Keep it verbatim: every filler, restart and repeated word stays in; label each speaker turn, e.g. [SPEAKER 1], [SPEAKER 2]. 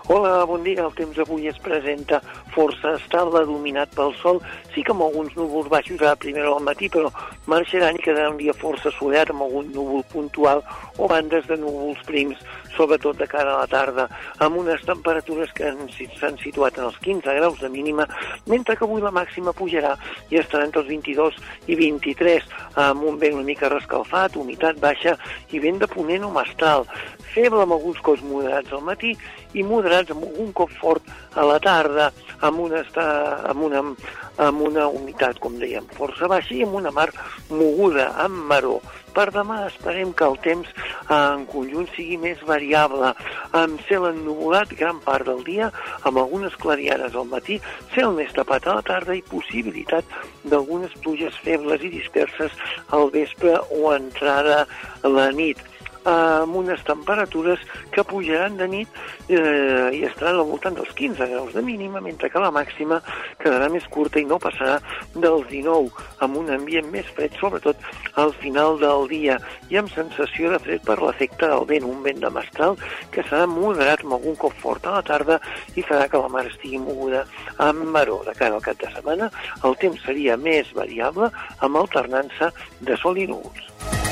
[SPEAKER 1] Hola, bon dia. El temps avui es presenta força estable, dominat pel sol. Sí que amb alguns núvols baixos a primera hora del matí, però marxaran i quedarà un dia força assolellat amb algun núvol puntual o bandes de núvols prims, sobretot de cara a la tarda, amb unes temperatures que s'han situat en els quinze graus de mínima, mentre que avui la màxima pujarà i estarà entre els vint-i-dos i vint-i-tres, amb un vent una mica rescalfat, humitat baixa i vent de ponent o mestral. Feble amb alguns cops moderats al matí i moderats amb algun cop fort a la tarda, amb una, amb una, amb una humitat, com dèiem, força baixa i amb una mar moguda, amb maror. Per demà esperem que el temps en conjunt sigui més variable, amb cel ennuvolat gran part del dia, amb algunes clarianes al matí, cel més tapat a la tarda i possibilitat d'algunes pluges febles i disperses al vespre o entrada a la nit, amb unes temperatures que pujaran de nit eh, i estaran al voltant dels quinze graus de mínima, mentre que la màxima quedarà més curta i no passarà dels dinou, amb un ambient més fred, sobretot al final del dia, i amb sensació de fred per l'efecte del vent, un vent de mestral que serà moderat amb algun cop fort a la tarda i farà que la mar estigui moguda amb maror. De cara al cap de setmana, el temps seria més variable amb alternança de sol i núvols.